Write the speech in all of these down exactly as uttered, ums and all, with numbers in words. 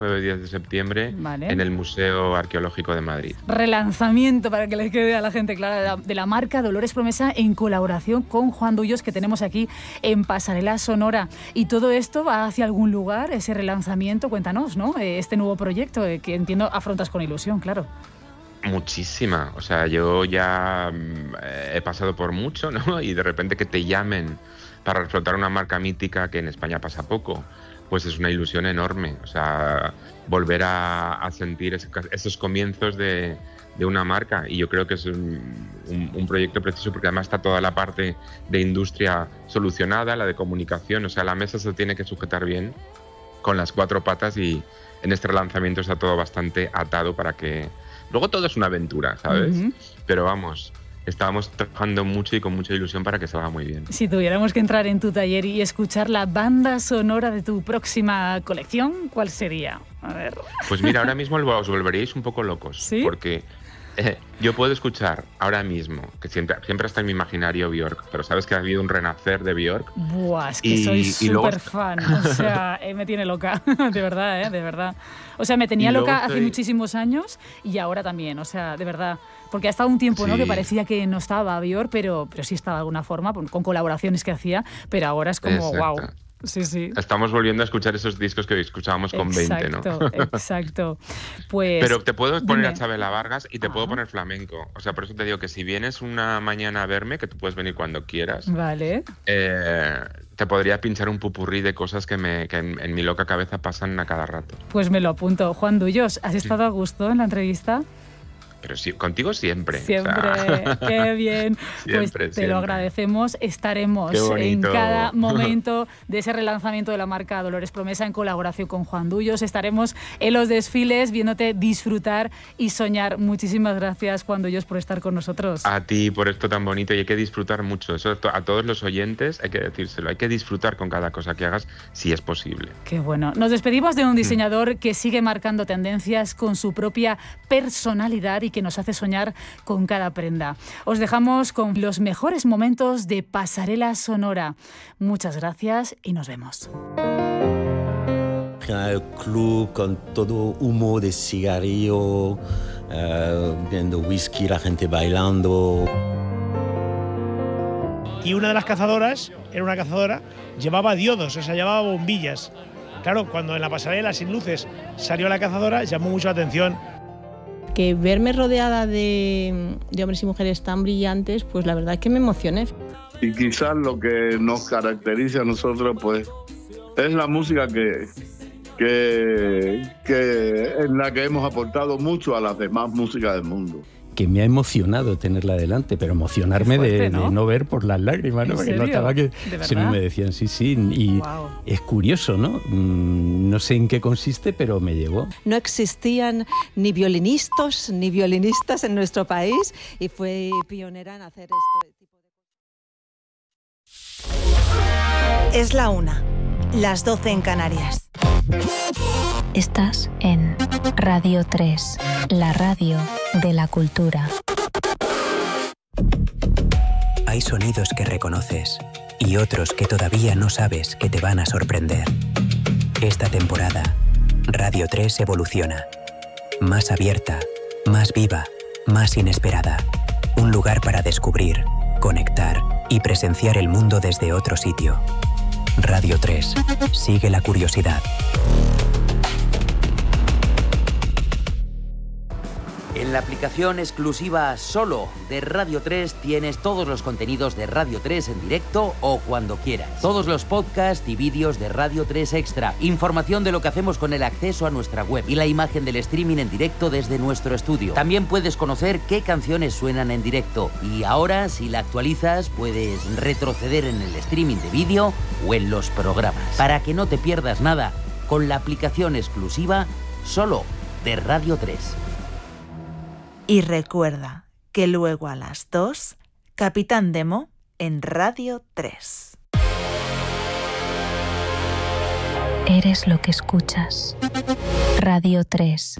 nueve días de septiembre, vale, en el Museo Arqueológico de Madrid. Relanzamiento, para que le quede a la gente clara, de la, de la marca Dolores Promesa en colaboración con Juan Dullos, que tenemos aquí en Pasarela Sonora. ¿Y todo esto va hacia algún lugar, ese relanzamiento? Cuéntanos, ¿no? Este nuevo proyecto eh, que entiendo afrontas con ilusión, claro. Muchísima. O sea, yo ya eh, he pasado por mucho, ¿no? Y de repente que te llamen para explotar una marca mítica, que en España pasa poco, pues es una ilusión enorme. O sea, volver a, a sentir ese, esos comienzos de, de una marca. Y yo creo que es un, un, un proyecto preciso, porque además está toda la parte de industria solucionada, la de comunicación. O sea, la mesa se tiene que sujetar bien con las cuatro patas, y en este relanzamiento está todo bastante atado para que... Luego todo es una aventura, ¿sabes? Uh-huh. Pero vamos... Estábamos trabajando mucho y con mucha ilusión para que salga muy bien. Si tuviéramos que entrar en tu taller y escuchar la banda sonora de tu próxima colección, ¿cuál sería? A ver. Pues mira, ahora mismo os volveríais un poco locos. ¿Sí? Porque eh, yo puedo escuchar ahora mismo, que siempre, siempre está en mi imaginario Björk, pero sabes que ha habido un renacer de Björk. Buah, es que y, soy súper luego... fan. O sea, eh, me tiene loca. De verdad, ¿eh? De verdad. O sea, me tenía loca hace estoy... muchísimos años y ahora también. O sea, de verdad. Porque ha estado un tiempo, ¿no? Sí. Que parecía que no estaba Björk, pero, pero sí estaba de alguna forma, con colaboraciones que hacía, pero ahora es como, wow. Sí, sí. Estamos volviendo a escuchar esos discos que escuchábamos con exacto, veinte, ¿no? Exacto, pues... Pero te puedo poner dime. a Chabela Vargas y te ah. puedo poner flamenco. O sea, por eso te digo que si vienes una mañana a verme, que tú puedes venir cuando quieras, vale. eh, te podría pinchar un pupurrí de cosas que, me, que en, en mi loca cabeza pasan a cada rato. Pues me lo apunto. Juan Dullos, ¿has estado a gusto en la entrevista? Pero sí, contigo siempre. Siempre, o sea... qué bien. siempre, pues te siempre. lo agradecemos. Estaremos en cada momento de ese relanzamiento de la marca Dolores Promesa en colaboración con Juan Dullos. Estaremos en los desfiles viéndote disfrutar y soñar. Muchísimas gracias, Juan Dullos, por estar con nosotros. A ti por esto tan bonito, y hay que disfrutar mucho. Eso a todos los oyentes hay que decírselo. Hay que disfrutar con cada cosa que hagas, si es posible. Qué bueno. Nos despedimos de un diseñador mm. que sigue marcando tendencias con su propia personalidad y que nos hace soñar con cada prenda. Os dejamos con los mejores momentos de Pasarela Sonora. Muchas gracias y nos vemos. El club con todo humo de cigarrillo, uh, viendo whisky, la gente bailando. Y una de las cazadoras, era una cazadora, llevaba diodos, o sea, llevaba bombillas. Claro, cuando en la pasarela sin luces salió la cazadora, llamó mucho la atención. Que verme rodeada de, de hombres y mujeres tan brillantes, pues la verdad es que me emocioné. Y quizás lo que nos caracteriza a nosotros, pues, es la música que, que, que en la que hemos aportado mucho a las demás músicas del mundo. Que me ha emocionado tenerla delante, pero emocionarme fuerte, de, ¿no? de no ver por las lágrimas, ¿no? Porque notaba que se me decían sí, sí, y wow. Es curioso, ¿no? No sé en qué consiste, pero me llegó. No existían ni violinistas ni violinistas en nuestro país y fue pionera en hacer esto tipo de... Es la una, las doce en Canarias. Estás en Radio tres, la radio de la cultura. Hay sonidos que reconoces y otros que todavía no sabes que te van a sorprender. Esta temporada, Radio tres evoluciona. Más abierta, más viva, más inesperada. Un lugar para descubrir, conectar y presenciar el mundo desde otro sitio. Radio tres. Sigue la curiosidad. En la aplicación exclusiva solo de Radio tres tienes todos los contenidos de Radio tres en directo o cuando quieras. Todos los podcasts y vídeos de Radio tres Extra. Información de lo que hacemos con el acceso a nuestra web y la imagen del streaming en directo desde nuestro estudio. También puedes conocer qué canciones suenan en directo. Y ahora, si la actualizas, puedes retroceder en el streaming de vídeo o en los programas. Para que no te pierdas nada con la aplicación exclusiva solo de Radio tres. Y recuerda que luego a las dos, Capitán Demo en Radio tres. Eres lo que escuchas. Radio tres.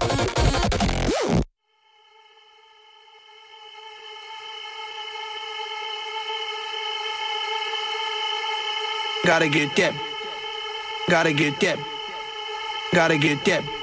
Gotta get that. Gotta get that. Gotta get that.